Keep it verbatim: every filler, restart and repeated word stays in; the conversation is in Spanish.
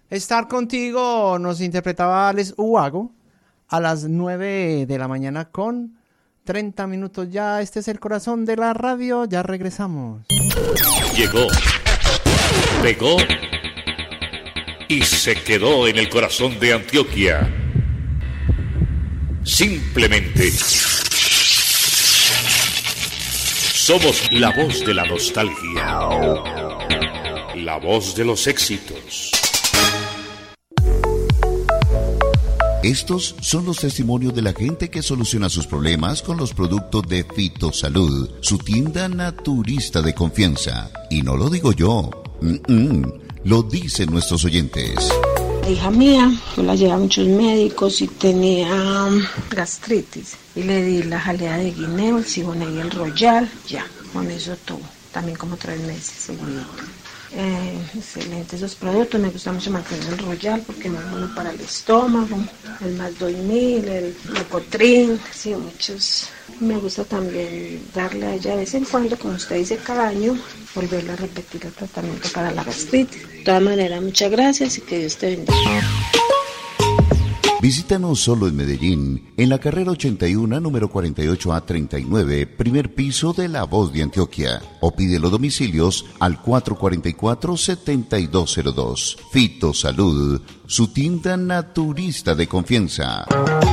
estar contigo. Nos interpretaba Alex Ubago a las nueve de la mañana con treinta minutos ya. Este es el corazón de la radio. Ya regresamos. Llegó, pegó y se quedó en el corazón de Antioquia. Simplemente somos la voz de la nostalgia, la voz de los éxitos. Estos son los testimonios de la gente que soluciona sus problemas con los productos de Fitosalud, su tienda naturista de confianza. Y no lo digo yo, Mm-mm. lo dicen nuestros oyentes. La hija mía, yo la llevé a muchos médicos y tenía gastritis. Y le di la jalea de guineo, el Siboney y el Royal. Ya, con eso tuvo. También como tres meses seguido. Eh, excelentes esos productos, me gusta mucho mantener el Royal porque es muy bueno para el estómago, el Maldoimil, el Locotrin, sí, muchos. Me gusta también darle a ella de vez en cuando, como usted dice, cada año, volverle a repetir el tratamiento para la gastritis. De todas maneras, muchas gracias y que Dios te bendiga. Visítanos solo en Medellín, en la carrera ochenta y uno, número cuarenta y ocho A treinta y nueve, primer piso de La Voz de Antioquia. O pide los domicilios al cuatro cuatro cuatro, siete dos cero dos. Fitosalud, su tienda naturista de confianza.